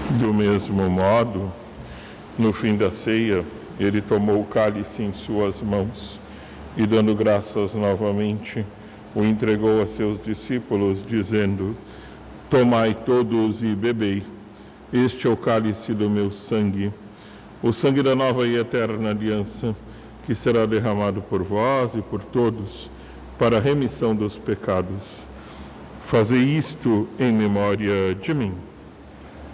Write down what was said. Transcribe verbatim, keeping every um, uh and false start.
Do mesmo modo, no fim da ceia, ele tomou o cálice em suas mãos e, dando graças novamente, o entregou a seus discípulos, dizendo: Tomai todos e bebei. Este é o cálice do meu sangue, o sangue da nova e eterna aliança, que será derramado por vós e por todos para a remissão dos pecados. Fazei isto em memória de mim.